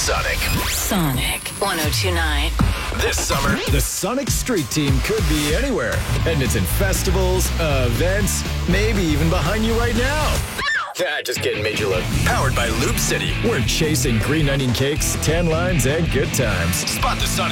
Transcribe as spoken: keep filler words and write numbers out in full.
Sonic. Sonic one oh two point nine. This summer, the Sonic Street Team could be anywhere. And it's in festivals, events, maybe even behind you right now. Ah, just kidding, made you look. Powered by Loop City. We're chasing green onion cakes, tan lines, and good times. Spot the Sonic